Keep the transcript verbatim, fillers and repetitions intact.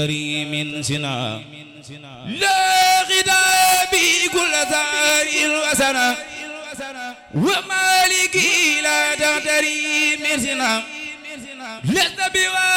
من سنا لا غدابي كل ثار وسنا ومالكي لا تغتري من سنا لست بوا